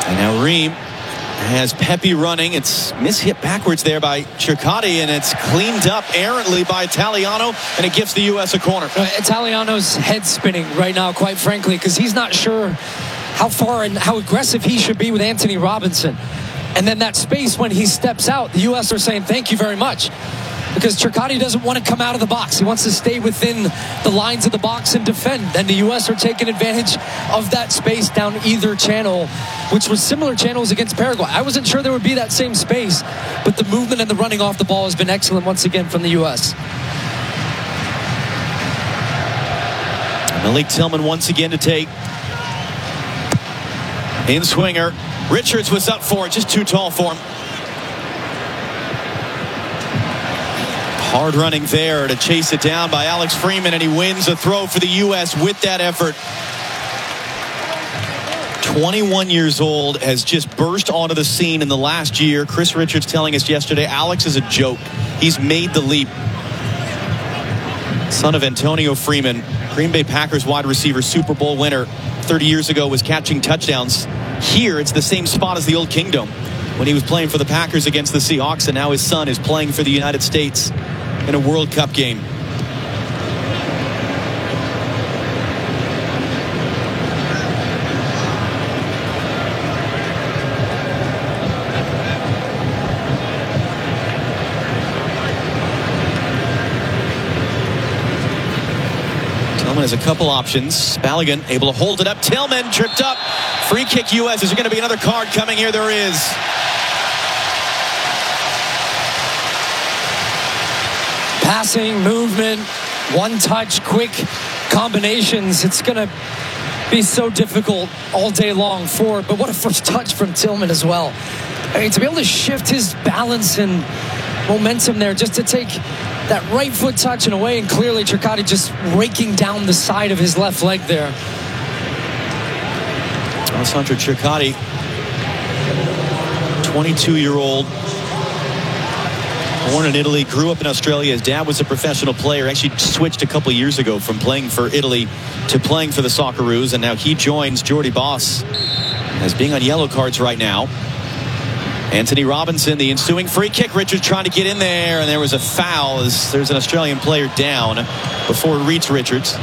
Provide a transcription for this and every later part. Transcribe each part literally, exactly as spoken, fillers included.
And now Ream has Pepe running. It's mishit backwards there by Circotti, and it's cleaned up errantly by Italiano, and it gives the U S a corner. Uh, Italiano's head spinning right now, quite frankly, because he's not sure how far and how aggressive he should be with Anthony Robinson. And then that space when he steps out, the U S are saying thank you very much, because Circotti doesn't want to come out of the box. He wants to stay within the lines of the box and defend. And the U S are taking advantage of that space down either channel, which was similar channels against Paraguay. I wasn't sure there would be that same space, but the movement and the running off the ball has been excellent once again from the U S. Malik Tillman once again to take. In swinger. Richards was up for it, just too tall for him. Hard running there to chase it down by Alex Freeman, and he wins a throw for the U S with that effort. twenty-one years old, has just burst onto the scene in the last year. Chris Richards telling us yesterday, Alex is a joke. He's made the leap. Son of Antonio Freeman, Green Bay Packers wide receiver, Super Bowl winner. thirty years ago was catching touchdowns. Here, it's the same spot as the old Kingdom when he was playing for the Packers against the Seahawks, and now his son is playing for the United States in a World Cup game. Tillman has a couple options. Spalligan able to hold it up. Tillman tripped up. Free kick U S. Is there going to be another card coming here? There is. Passing, movement, one touch, quick combinations. It's going to be so difficult all day long for it. But what a first touch from Tillman as well. I mean, to be able to shift his balance and momentum there, just to take that right foot touch and away, and clearly Circotti just raking down the side of his left leg there. Alessandro Circotti, twenty-two-year-old, born in Italy, grew up in Australia. His dad was a professional player. Actually switched a couple years ago from playing for Italy to playing for the Socceroos, and now he joins Jordy Boss as being on yellow cards right now. Anthony Robinson, the ensuing free kick. Richards trying to get in there, and there was a foul as there's an Australian player down before it reached Richards.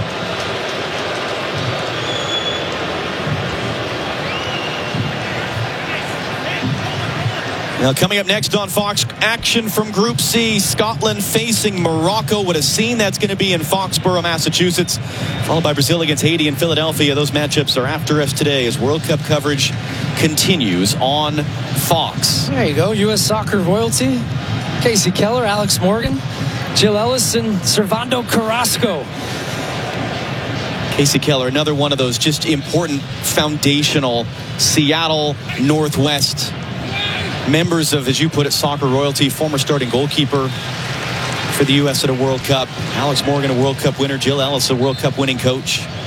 Now coming up next on Fox, action from Group C. Scotland facing Morocco. What a scene that's going to be in Foxborough, Massachusetts. Followed by Brazil against Haiti in Philadelphia. Those matchups are after us today as World Cup coverage continues on Fox. There you go. U S Soccer royalty. Casey Keller, Alex Morgan, Jill Ellis, and Servando Carrasco. Casey Keller, another one of those just important foundational Seattle Northwest members of, as you put it, soccer royalty. Former starting goalkeeper for the U S at a World Cup. Alex Morgan, a World Cup winner. Jill Ellis, a World Cup winning coach.